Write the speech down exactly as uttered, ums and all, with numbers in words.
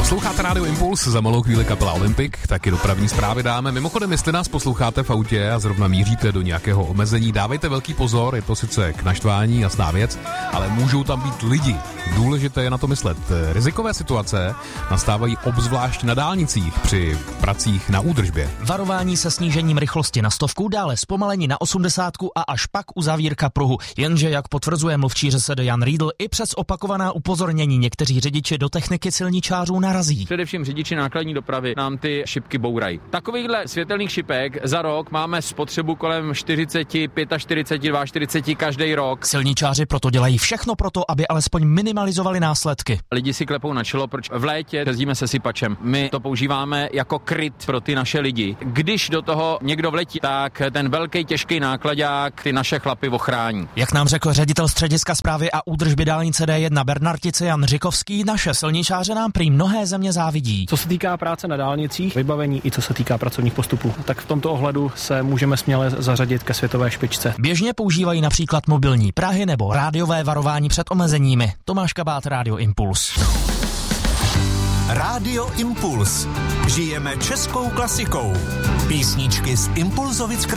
Posloucháte Rádio Impuls, za malou chvíli kapela Olympic, taky dopravní zprávy dáme. Mimochodem, jestli nás posloucháte v autě a zrovna míříte do nějakého omezení, dávejte velký pozor, je to sice k naštvání, jasná věc, ale můžou tam být lidi. Důležité je na to myslet. Rizikové situace nastávají obzvlášť na dálnicích při pracích na údržbě. Varování se snížením rychlosti na stovku, dále zpomalení na osmdesátku a až pak uzavírka pruhu. Jenže, jak potvrzuje mluvčí ŘSD Jan Riedl, i přes opakovaná upozornění někteří řidiči do techniky silničářů narazí. Především řidiči nákladní dopravy nám ty šipky bourají. Takovýchhle světelných šipek za rok máme spotřebu kolem čtyřicet, čtyřicet pět, čtyřicet dva každý rok. Silničáři proto dělají všechno proto, aby alespoň minimalizovali následky. Lidi si klepou na čelo, proč v létě jezdíme se sypačem. My to používáme jako kryt pro ty naše lidi. Když do toho někdo vletí, tak ten velký těžký nákladák ty naše chlapy ochrání. Jak nám řekl ředitel střediska správy a údržby dálnice D jedna Bernartice Jan Řikovský, naše silničáře nám prý mnohé země závidí. Co se týká práce na dálnicích, vybavení i co se týká pracovních postupů, tak v tomto ohledu se můžeme směle zařadit ke světové špičce. Běžně používají například mobilní prahy nebo rádiové varování před omezeními. Tomáš Kabát, Rádio Impuls. Rádio Impuls. Žijeme českou klasikou. Písničky z Impulzovic kraje.